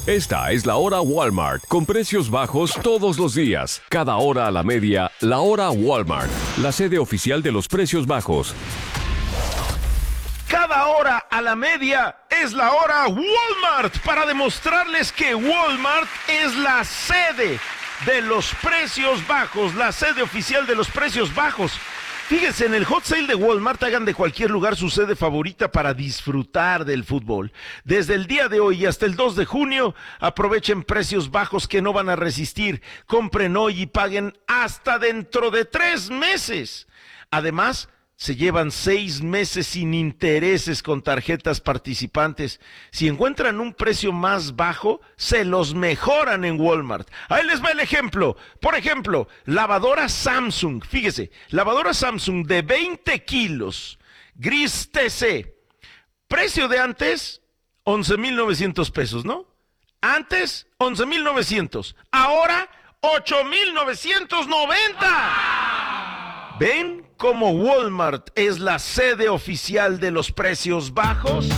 Esta es la hora Walmart, con precios bajos todos los días. Cada hora a la media, la hora Walmart, la sede oficial de los precios bajos. Cada hora a la media es la hora Walmart, para demostrarles que Walmart es la sede de los precios bajos, la sede oficial de los precios bajos. Fíjense, en el hot sale de Walmart hagan de cualquier lugar su sede favorita para disfrutar del fútbol. Desde el día de hoy hasta el 2 de junio, aprovechen precios bajos que no van a resistir. Compren hoy y paguen hasta dentro de 3 meses. Además, se llevan 6 meses sin intereses con tarjetas participantes. Si encuentran un precio más bajo, se los mejoran en Walmart. Ahí les va el ejemplo. Por ejemplo, lavadora Samsung. Fíjese, lavadora Samsung de 20 kilos, gris TC. Precio de antes, 11,900 pesos, ¿no? Antes, 11,900. Ahora, 8,990. ¿Ven cómo Walmart es la sede oficial de los precios bajos?